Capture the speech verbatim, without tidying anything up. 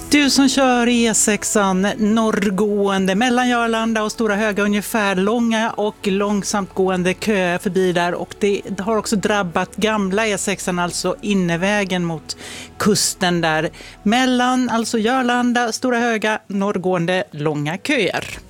Du som kör E sexan norrgående mellan Jörlanda och Stora Höga, ungefär långa och långsamt gående köer förbi där, och det har också drabbat gamla E sexan, alltså innevägen mot kusten där. Mellan alltså Jörlanda, Stora Höga, norrgående långa köer.